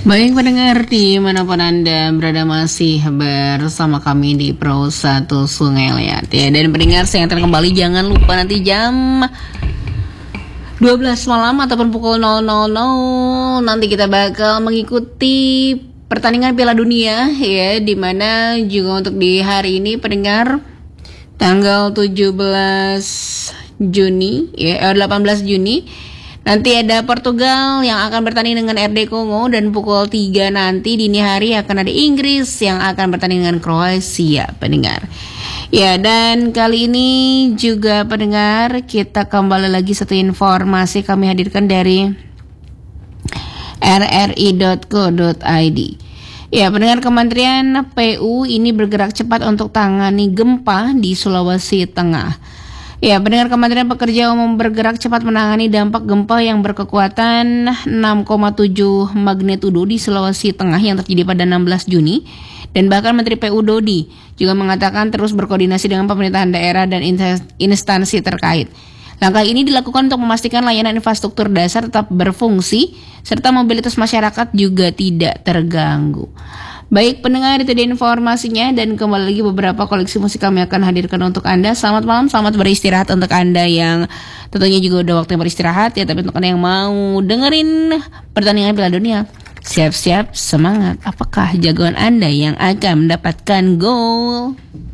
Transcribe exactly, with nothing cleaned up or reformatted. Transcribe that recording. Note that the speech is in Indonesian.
Baik pendengar dimanapun Anda berada masih bersama kami di Pro satu Sungai Liat ya. Dan pendengar saya yang kembali, jangan lupa nanti jam dua belas malam ataupun pukul nol nol nol nanti kita bakal mengikuti pertandingan Piala Dunia ya, dimana juga untuk di hari ini pendengar tanggal tujuh belas Juni ya, delapan belas Juni nanti ada Portugal yang akan bertanding dengan R D Kongo, dan pukul tiga nanti dini hari akan ada Inggris yang akan bertanding dengan Kroasia pendengar. Ya, dan kali ini juga pendengar kita kembali lagi satu informasi kami hadirkan dari r r i dot co dot i d. Ya, pendengar, Kementerian P U ini bergerak cepat untuk tangani gempa di Sulawesi Tengah. Ya, pendengar, Kementerian Pekerja Umum bergerak cepat menangani dampak gempa yang berkekuatan enam koma tujuh magnitudo di Sulawesi Tengah yang terjadi pada enam belas Juni. Dan bahkan Menteri P U Dodi juga mengatakan terus berkoordinasi dengan pemerintahan daerah dan instansi terkait. Langkah ini dilakukan untuk memastikan layanan infrastruktur dasar tetap berfungsi serta mobilitas masyarakat juga tidak terganggu. Baik pendengar, itu dia informasinya, dan kembali lagi beberapa koleksi musik kami akan hadirkan untuk Anda. Selamat malam, selamat beristirahat untuk Anda yang tentunya juga udah waktunya beristirahat ya. Tapi untuk Anda yang mau dengerin pertandingan Piala Dunia, siap-siap semangat. Apakah jagoan Anda yang akan mendapatkan gol?